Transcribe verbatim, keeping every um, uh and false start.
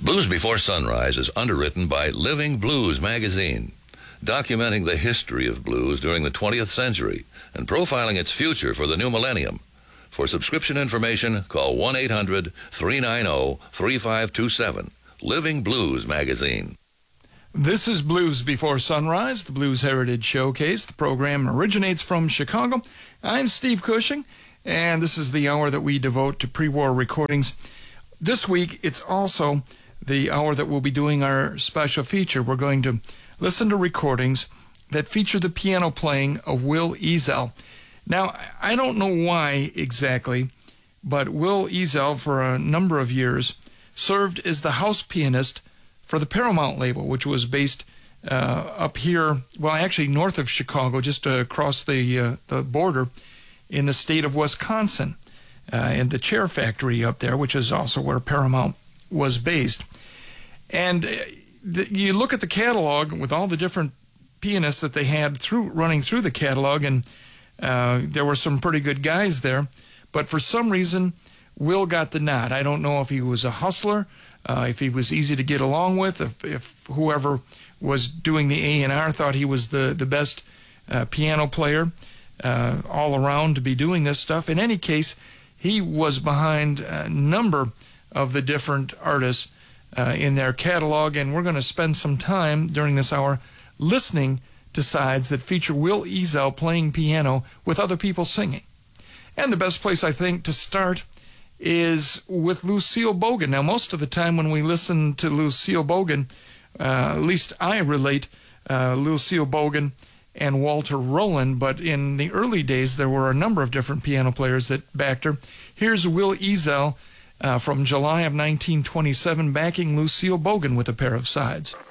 Blues Before Sunrise is underwritten by Living Blues magazine, documenting the history of blues during the twentieth century and profiling its future for the new millennium. For subscription information, call one eight hundred, three nine zero, three five two seven. Living Blues magazine. This is Blues Before Sunrise, the Blues Heritage Showcase. The program originates from Chicago. I'm Steve Cushing, and this is the hour that we devote to pre-war recordings. This week, it's also the hour that we'll be doing our special feature. We're going to listen to recordings that feature the piano playing of Will Ezell. Now, I don't know why exactly, but Will Ezell, for a number of years, served as the house pianist for the Paramount label, which was based uh, up here, well, actually north of Chicago, just uh, across the uh, the border in the state of Wisconsin, uh, and the Chair Factory up there, which is also where Paramount was based. And the, you look at the catalog with all the different pianists that they had through running through the catalog, and uh, there were some pretty good guys there. But for some reason, Will got the nod. I don't know if he was a hustler, uh, if he was easy to get along with, if, if whoever was doing the A and R thought he was the, the best uh, piano player uh, all around to be doing this stuff. In any case, he was behind a number of the different artists Uh, in their catalog, and we're going to spend some time during this hour listening to sides that feature Will Ezell playing piano with other people singing. And the best place, I think, to start is with Lucille Bogan. Now, most of the time when we listen to Lucille Bogan, uh, at least I relate uh, Lucille Bogan and Walter Rowland, but in the early days there were a number of different piano players that backed her. Here's Will Ezell Uh, from July of nineteen twenty-seven, backing Lucille Bogan with a pair of sides.